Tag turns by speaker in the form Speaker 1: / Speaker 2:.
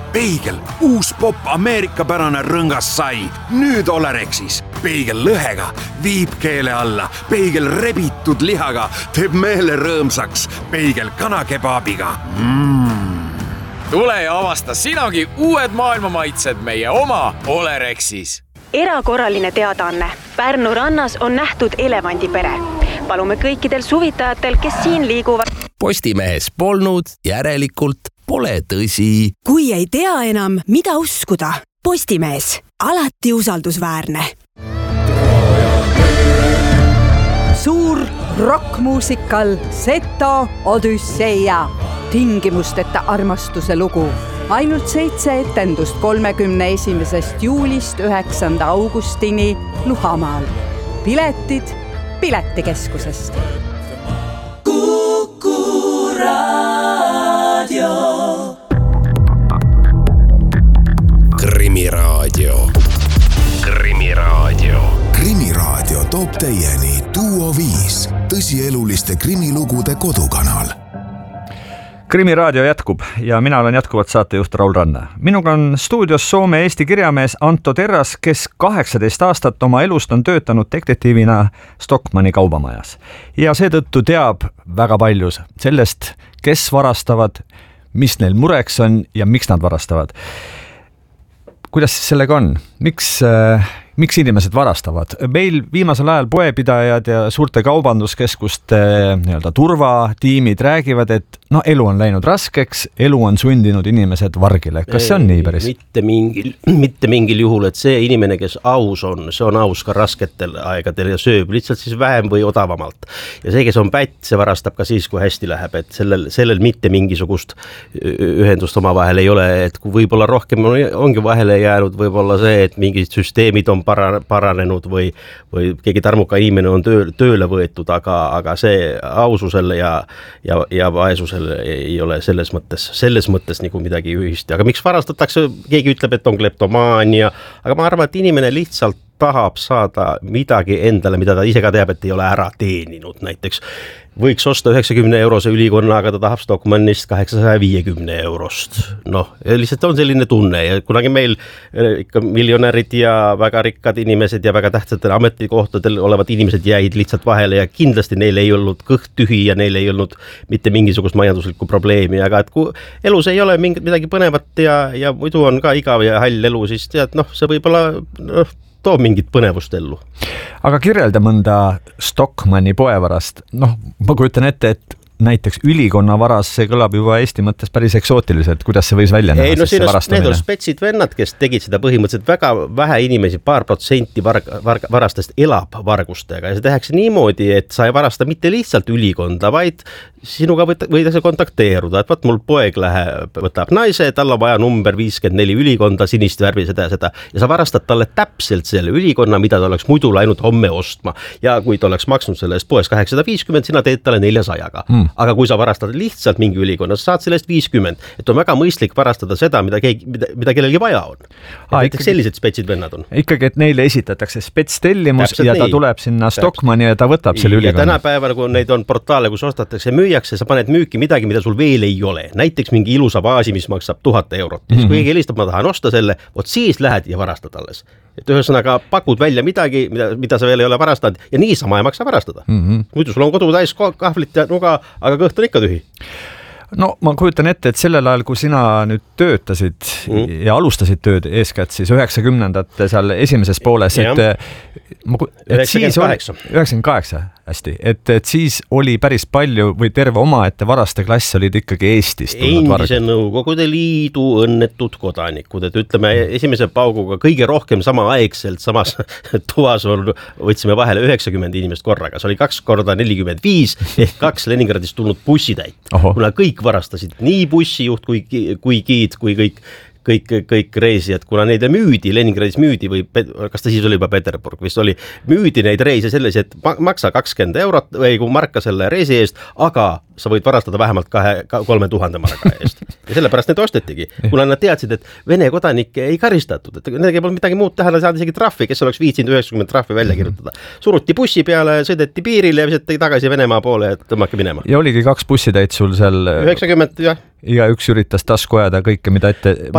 Speaker 1: Peigel, uus popp ameerikapärane rõngas sai. Nüüd Olerexis. Peigel lõhega, viib keele alla. Peigel rebitud lihaga, teeb meele rõõmsaks. Peigel kanakebaabiga.
Speaker 2: Tule ja avasta sinagi uued maailmamaitsed meie oma Olerexis.
Speaker 3: Erakorraline teadaanne. Pärnu rannas on nähtud elevandipere. Palume kõikidel suvitajatel, kes siin liiguvad.
Speaker 4: Postimehes polnud, järelikult pole tõsi.
Speaker 5: Kui ei tea enam, mida uskuda, Postimees, alati usaldusväärne.
Speaker 6: Suur rockmuusikal Seto Odüsseia. Tingimusteta armastuse lugu. Ainult 7 etendust 31. juulist 9. augustini Luhamaal. Piletid Piletikeskusest.
Speaker 4: Krimiraadio. Krimiraadio.
Speaker 7: Krimiraadio toob teieni Duo 5, tõsieluliste krimilugude kodukanal.
Speaker 8: Krimiraadio jätkub ja mina olen jätkuvalt saatejuht Raul Ranna. Minuga on stuudios Soome-Eesti kirjamees Anto Terras, kes 18 aastat oma elust on töötanud detektiivina Stockmanni kaubamajas. Ja seetõttu teab väga palju sellest, kes varastavad, mis neil mureks on ja miks nad varastavad. Kuidas siis sellega on? Miks inimesed varastavad? Meil viimasel ajal poepidajad ja suurte kaubanduskeskuste turvatiimid räägivad, et elu on läinud raskeks, elu on sundinud inimesed vargile. Kas see on nii päris?
Speaker 9: Mitte mingil juhul, et see inimene, kes aus on, see on aus ka rasketel aegadel ja sööb lihtsalt siis vähem või odavamalt. Ja see, kes on pätt, see varastab ka siis, kui hästi läheb, et sellel mitte mingisugust ühendust oma vahel ei ole, et kui võib-olla rohkem ongi vahele jäänud võib-olla see, et mingid süsteemid on paranenud või keegi tarmuka inimene on tööle võetud, aga see aususel ja vaesusel ei ole selles mõttes nagu midagi ühist. Aga miks varastatakse? Keegi ütleb, et on kleptomaania, aga ma arvan, et inimene lihtsalt tahab saada midagi endale, mida ta ise ka teab, et ei ole ära teeninud. Näiteks võiks osta 90 eurose ülikonna, aga ta tahab Stockmannist 850 eurost. Lihtsalt on selline tunne ja kunagi meil ikka miljonärid ja väga rikkad inimesed ja väga tähtsatel ametikohtadel olevad inimesed jäid lihtsalt vahele ja kindlasti neil ei olnud kõht tühi ja neil ei olnud mitte mingisugust majanduslikku probleemi, aga et kui elus ei ole midagi põnevat ja muidu on ka igav ja hall elu, siis tead, see võib-olla toob mingit põnevust ellu.
Speaker 8: Aga kirjelda mõnda Stockmanni poevarast. Ma kujutan ette, et näiteks ülikonna varas, see kõlab juba Eesti mõttes päris eksootiliselt. Kuidas see võis välja näha?
Speaker 9: Need on spetsid vennad, kes tegid seda põhimõtteliselt väga vähe inimesi, 2% varastest elab vargustega ja see tehakse niimoodi, et sa ei varasta mitte lihtsalt ülikonda, vaid sinuga võidakse kontakteeruda, et vaat mul poeg võtab naise, tal on vaja number 54 ülikonda, sinist värvi seda ja seda ja sa varastad talle täpselt selle ülikonna, mida ta oleks muidu läinud homme ostma ja kui ta oleks maksnud selle eest poes 850, sina teed talle 400-ga. Aga kui sa varastad lihtsalt mingi ülikonna, sa saad sellest 50, et on väga mõistlik varastada seda, mida kellelgi vaja on. Näiteks sellised spetsid vennad on.
Speaker 8: Ikkagi, et neile esitatakse spetstellimus ja ta tuleb sinna Stockmanni ja ta võtab selle ülikonna.
Speaker 9: Ja tänapäeval, kui neid on portaale, kus ostatakse, müüakse, sa paned müüki midagi, mida sul veel ei ole. Näiteks mingi ilusa vaasi, mis maksab 1000 eurot. Kui keegi helistab, ma tahan osta selle, siis lähed ja varastad alles. Et ühesõnaga pakud välja midagi, mida sa veel ei ole varastanud ja niisama ei maksa varastada. Muidu sul on kodu täis kahvlit ja nuga, aga kõht on ikka tühi.
Speaker 8: Ma kujutan ette, et sellel ajal, kui sina nüüd töötasid ja alustasid tööd eeskätt siis 90-ndate seal esimeses pooles, et siis 98, hästi, et siis oli päris palju või terve omaette varasteklass olid ikkagi Eestist.
Speaker 9: Endise Nõukogude Liidu õnnetud kodanikud, et ütleme esimese pauguga kõige rohkem samaaegselt samas toas võtsime vahele 90 inimest korraga, see oli 2 korda 45 ehk 2 Leningradist tulnud bussitäit, kuna kõik varastasid nii bussijuht kui giid, kui kõik reisijad, kuna neid müüdi, Leningradis müüdi või kas ta siis oli juba Peterburg, vist oli, müüdi neid reise selles, et maksa 20 eurot või kui marka selle reisi eest, aga sa võid varastada vähemalt 3000 marka eest. Ja sellepärast need ostetigi, kuna nad teadsid, et Vene kodanikke ei karistatud, et nendega polnud midagi muud teha, nad saad isegi trahvi, kes oleks viitsinud 90 trahvi välja kirjutada. Suruti bussi peale, sõideti piirile ja visati tagasi Venemaa poole, et tõmmake minema.
Speaker 8: Ja oligi 2 bussitäit sul seal
Speaker 9: 90, jah.
Speaker 8: Iga üks üritas tasku ajada kõike, mida ette